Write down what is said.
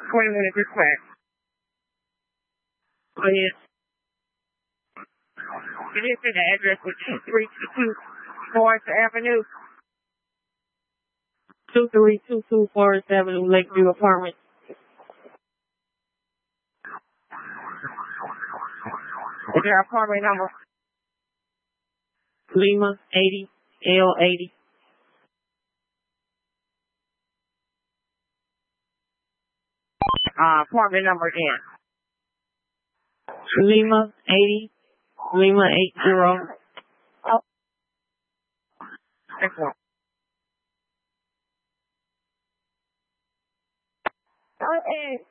20-minute request. Oh, yes. It is in the address with 2322 Forest Avenue. 2322 Forest Avenue, Lakeview Apartment. Is there apartment number? Lima 80 L80. Apartment number again. Lima 80 Lima 80. Oh. Excellent. Okay.